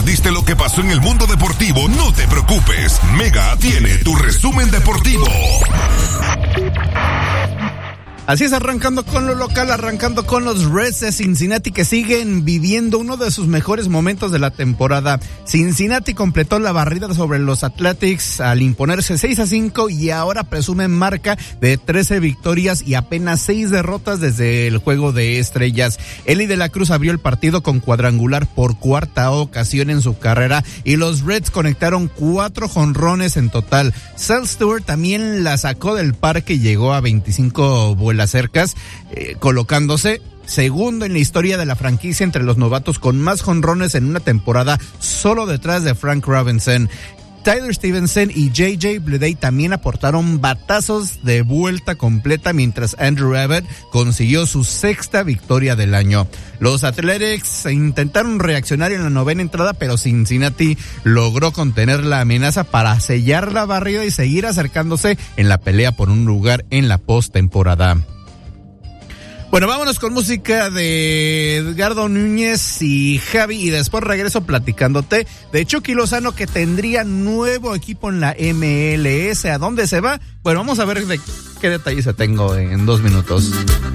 perdiste lo que pasó en el mundo deportivo, no te preocupes. Mega tiene tu resumen deportivo. Así es, arrancando con lo local, arrancando con los Reds de Cincinnati, que siguen viviendo uno de sus mejores momentos de la temporada. Cincinnati completó la barrida sobre los Athletics al imponerse 6-5 y ahora presume marca de 13 victorias y apenas 6 derrotas desde el juego de estrellas. Eli de la Cruz abrió el partido con cuadrangular por cuarta ocasión en su carrera y los Reds conectaron 4 jonrones en total. Sal Stewart también la sacó del parque y llegó a 25 vuelas cercas, colocándose segundo en la historia de la franquicia entre los novatos con más jonrones en una temporada, solo detrás de Frank Robinson. Tyler Stevenson y J.J. Bleday también aportaron batazos de vuelta completa, mientras Andrew Abbott consiguió su 6ª victoria del año. Los Athletics intentaron reaccionar en la 9ª entrada, pero Cincinnati logró contener la amenaza para sellar la barrida y seguir acercándose en la pelea por un lugar en la postemporada. Bueno, vámonos con música de Edgardo Núñez y Javi y después regreso platicándote de Chucky Lozano, que tendría nuevo equipo en la MLS. ¿A dónde se va? Bueno, vamos a ver de qué detalles tengo en 2 minutos.